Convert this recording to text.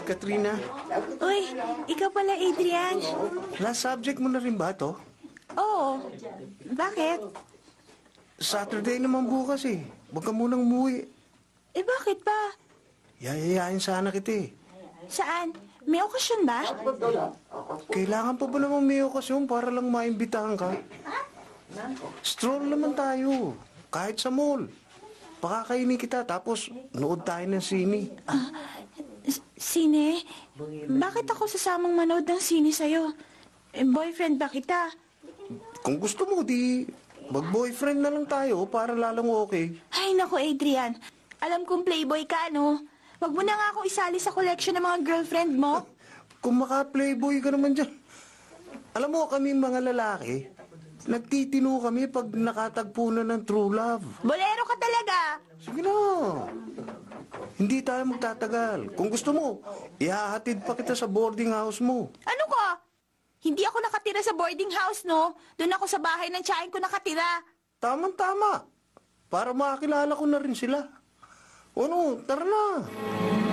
Katrina. Uy, ikaw pala, Adrian. Last subject mo na rin ba to? Oo. Bakit? Saturday naman bukas eh. Huwag ka munang umuwi. Eh, bakit ba? Yayayain sana kita eh. Saan? May okasyon ba? Kailangan pa ba namang may okasyon para lang maimbitahan ka? Stroll naman tayo. Kahit sa mall. Pakakainin kita tapos nood tayo ng sine. Sine? Bakit ako sasamang manood ng sine sa'yo? Eh, boyfriend ba kita? Kung gusto mo, di mag-boyfriend na lang tayo para lalong okay. Ay, naku, Adrian. Alam kong playboy ka, no? Wag mo na nga akong isali sa collection ng mga girlfriend mo. Kung maka-playboy ka naman dyan. Alam mo, kami mga lalaki, nagtitino kami pag nakatagpo na ng true love. Bolero ka talaga. Sige na. Hindi tayo magtatagal. Kung gusto mo, ihahatid pa kita sa boarding house mo. Ano ka? Hindi ako nakatira sa boarding house, no? Doon ako sa bahay ng tiyahin ko nakatira. Tamang-tama. Para makakilala ko na rin sila. O ano, tara na.